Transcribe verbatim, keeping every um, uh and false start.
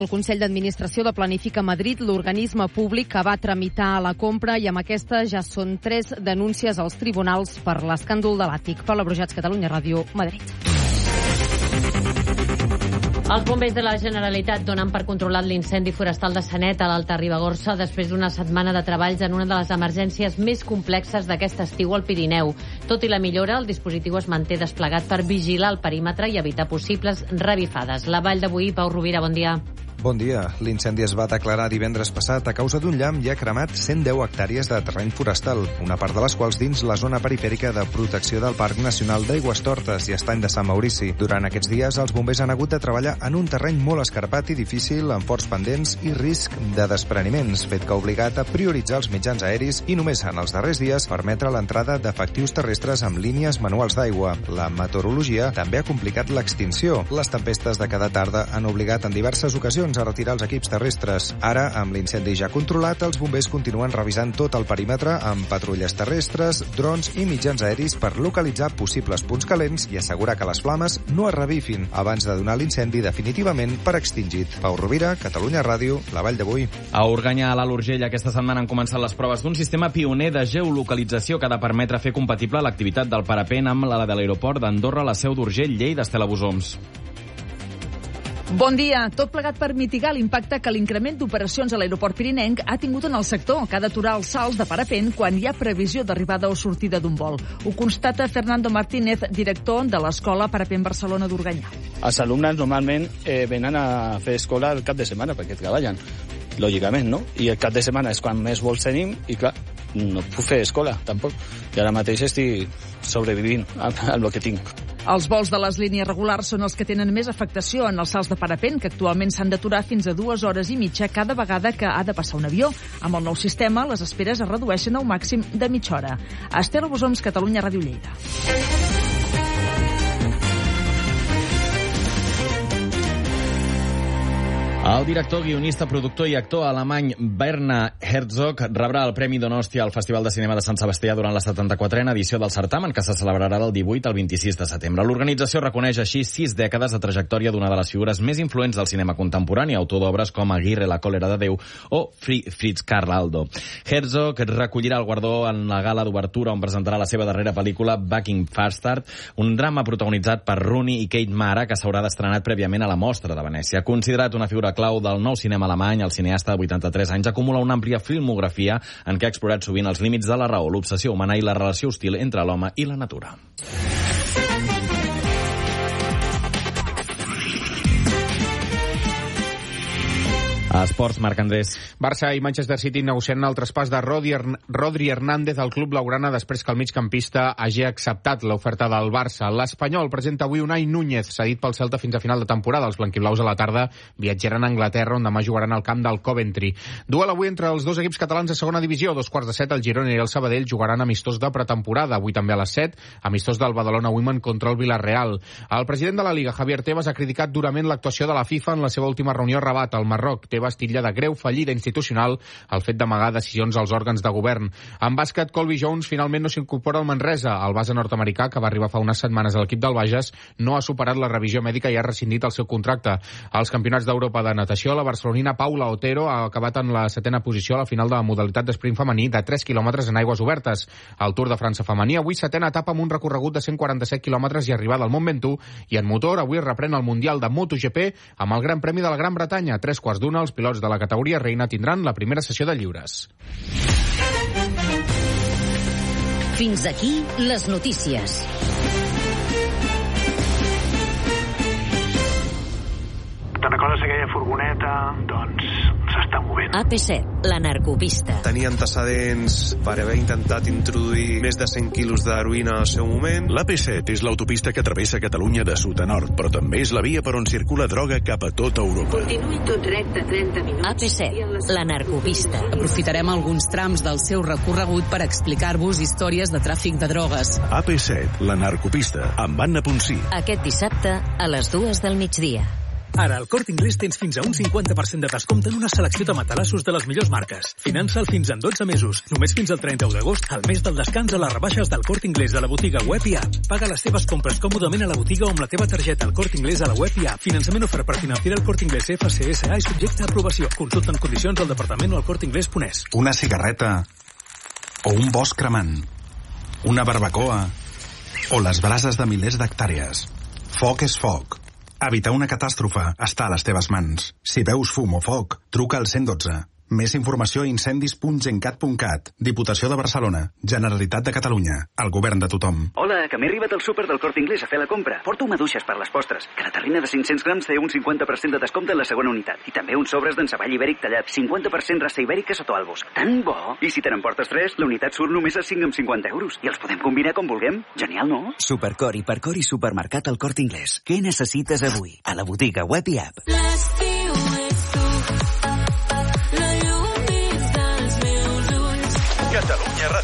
El Consell d'Administració de Planifica Madrid, l'organisme públic que va tramitar la compra, i amb aquesta ja són tres denúncies als tribunals per l'escàndol de l'àtic. Paula Brujats, Catalunya Ràdio, Madrid. Els bombers de la Generalitat donen per controlat l'incendi forestal de Sanet a l'Alta Ribagorça després d'una setmana de treballs en una de les emergències més complexes d'aquest estiu al Pirineu. Tot i la millora, el dispositiu es manté desplegat per vigilar el perímetre i evitar possibles revifades. La Vall de Boí, Pau Rovira, bon dia. Bon dia. L'incendi es va declarar divendres passat a causa d'un llamp i ha cremat cent deu hectàrees de terreny forestal, una part de les quals dins la zona perifèrica de protecció del Parc Nacional d'Aigüestortes i Estany de Sant Maurici. Durant aquests dies, els bombers han hagut de treballar en un terreny molt escarpat i difícil, amb forts pendents i risc de despreniments, fet que ha obligat a prioritzar els mitjans aeris i només en els darrers dies permetre l'entrada d'efectius terrestres amb línies manuals d'aigua. La meteorologia també ha complicat l'extinció. Les tempestes de cada tarda han obligat en diverses ocasions a retirar els equips terrestres. Ara, amb l'incendi ja controlat, els bombers continuen revisant tot el perímetre amb patrulles terrestres, drons i mitjans aeris per localitzar possibles punts calents i assegurar que les flames no es revifin abans de donar l'incendi definitivament per extingit. Pau Rovira, Catalunya Ràdio, la Vall de Boí. A Organyà, a l'Alt Urgell, aquesta setmana han començat les proves d'un sistema pioner de geolocalització que ha de permetre fer compatible l'activitat del parapent amb la de l'aeroport d'Andorra, la Seu d'Urgell, Lleida, Estela Bosoms. Bon dia. Tot plegat per mitigar l'impacte que l'increment d'operacions a l'aeroport pirinenc ha tingut en el sector, que ha d'aturar els salts de parapent quan hi ha previsió d'arribada o sortida d'un vol. Ho constata Fernando Martínez, director de l'Escola Parapent Barcelona d'Organyà. Els alumnes normalment eh, venen a fer escola el cap de setmana perquè treballen, lògicament, no? I el cap de setmana és quan més vols tenim i, clar, no puc fer escola, tampoc. I ara mateix estic sobrevivint amb el que tinc. Els vols de les línies regulars són els que tenen més afectació en els salts de parapent, que actualment s'han d'aturar fins a dues hores i mitja cada vegada que ha de passar un avió. Amb el nou sistema, les esperes es redueixen a un màxim de mitja hora. Estela Bosoms, Catalunya Ràdio, Lleida. El director, guionista, productor i actor alemany Werner Herzog rebrà el Premi Donostia al Festival de Cinema de Sant Sebastià durant la setanta-quatrena edició del certamen, que se celebrarà del divuit al vint-i-sis de setembre. L'organització reconeix així sis dècades de trajectòria d'una de les figures més influents del cinema contemporani, autor d'obres com Aguirre, La còlera de Déu o Fritz Karl Aldo. Herzog recollirà el guardó en la gala d'obertura on presentarà la seva darrera pel·lícula Bucking Bastard, un drama protagonitzat per Rooney i Kate Mara que s'haurà d'estrenat prèviament a la Mostra de Venècia. Considerat una figura clau del nou cinema alemany, el cineasta de vuitanta-tres anys acumula una àmplia filmografia en què ha explorat sovint els límits de la raó, l'obsessió humana i la relació hostil entre l'home i la natura. A esports, Marc Andrés. Barça i Manchester City negociant el traspàs de Rodri, Rodri Hernández al club blaugrana després que el migcampista hagi acceptat l'oferta del Barça. L'Espanyol presenta avui Unai Núñez, cedit pel Celta fins a final de temporada. Els blanquiblaus a la tarda viatjaran a Anglaterra, on demà jugaran al camp del Coventry. Duel avui entre els dos equips catalans de segona divisió. Dos quarts de set, el Girona i el Sabadell jugaran amistós de pretemporada. Avui també a les set, amistós del Badalona Women contra el Villarreal. El president de la Liga, Javier Tebas, ha criticat durament l'actuació de la FIFA en la seva última reunió a Rabat, al Marroc. Tebas titlla de greu fallida institucional el fet d'amagar decisions als òrgans de govern. En bàsquet, Colby Jones finalment no s'incorpora al Manresa. El base nord-americà, que va arribar fa unes setmanes a l'equip del Bages, no ha superat la revisió mèdica i ha rescindit el seu contracte. Als campionats d'Europa de natació, la barcelonina Paula Otero ha acabat en la setena posició a la final de la modalitat d'esprint femení de tres quilòmetres en aigües obertes. El Tour de França femení, avui setena etapa amb un recorregut de cent quaranta-set quilòmetres i arribada al Mont Ventoux, i en motor avui reprèn el Mundial de MotoGP amb el Gran Premi de la Gran Bretanya. A tres quarts d'una, els pilots de la categoria reina tindran la primera sessió de lliures. Fins aquí les notícies. Te'n recordes aquella furgoneta? Doncs s'està movent. A P set, la narcopista. Tenia antecedents per haver intentat introduir més de cent quilos d'heroïna al seu moment. L'A P set és l'autopista que travessa Catalunya de sud a nord, però també és la via per on circula droga cap a tota Europa. Continuï tot recte trenta minuts. A P set, la narcopista. Aprofitarem alguns trams del seu recorregut per explicar-vos històries de tràfic de drogues. A P set, la narcopista, amb Anna Ponsí. Aquest dissabte a les dues del migdia. Ara al Corte Inglés tens fins a un cinquanta per cent de descompte en una selecció de matalassos de les millors marques. Finança'l fins en dotze mesos. Només fins al trenta-u d'agost, al mes del descans a les rebaixes del Corte Inglés a la botiga web i app. Paga les teves compres còmodament a la botiga o amb la teva targeta al Corte Inglés a la web i app. Finançament ofert per Financiera el Corte Inglés F C S A i subjecte a aprovació. Consulta en condicions al departament o al corte inglés punt es. Una cigarreta o un bosc cremant. Una barbacoa o les brases de milers d'hectàrees. Foc és foc. Evitar una catàstrofe està a les teves mans. Si veus fum o foc, truca al cent dotze. Més informació a incendis punt gencat punt cat. Diputació de Barcelona. Generalitat de Catalunya. El govern de tothom. Hola, que m'he arribat al súper del Corte Inglés a fer la compra. Porto maduixes per les postres. Cada terrina de cinc-cents grams té un cinquanta per cent de descompte en la segona unitat. I també uns sobres d'enceball ibèric tallat. cinquanta per cent raça ibèrica sota albos. Tan bo! I si te n'emportes tres, la unitat surt només a cinc amb cinquanta euros. I els podem combinar com vulguem. Genial, no? Supercor, Hipercor i Supermercat al Corte Inglés. Què necessites avui? A la botiga web i app. Catalunya